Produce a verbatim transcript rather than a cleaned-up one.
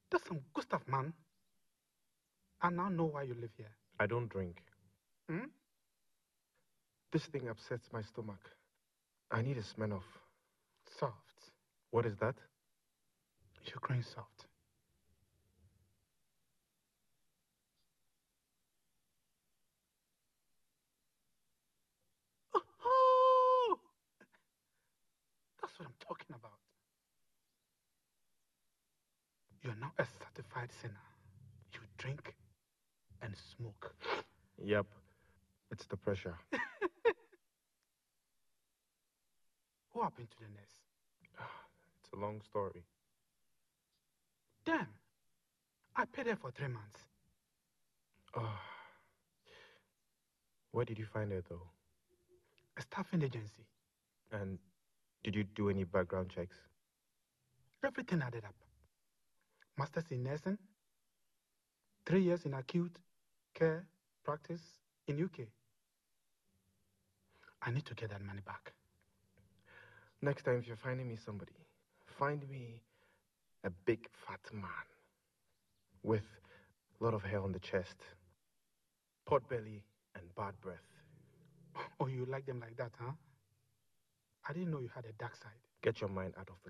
That's some good stuff, man. I now know why you live here. I don't drink. Hmm? This thing upsets my stomach. I need a Smirnoff. Soft. What is that? Ukraine soft. Oh! That's what I'm talking about. You're now a certified sinner. You drink and smoke. Yep. It's the pressure. What happened to the nurse? It's a long story. Damn. I paid her for three months. Oh. Where did you find her, though? A staffing agency. And did you do any background checks? Everything added up. Masters in nursing. Three years in acute care practice in U K. I need to get that money back. Next time, if you're finding me somebody, find me a big fat man with a lot of hair on the chest, pot belly, and bad breath. Oh, you like them like that, huh? I didn't know you had a dark side. Get your mind out of the